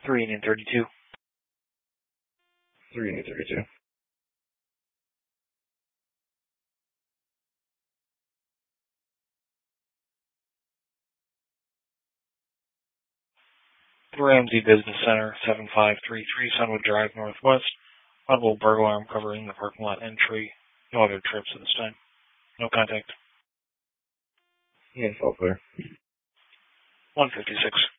3 Union 32. 3 Union 32. The Ramsey Business Center, 7533 Sunwood Drive, Northwest. Audible burglar alarm covering the parking lot entry. No other trips at this time. No contact. Yeah, it's all clear. 156.